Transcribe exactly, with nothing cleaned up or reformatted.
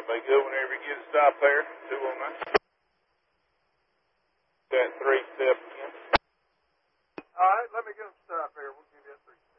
Be good whenever you get a stop there. two oh nine. That three step again. All right, let me get a stop here. We'll give you a three step.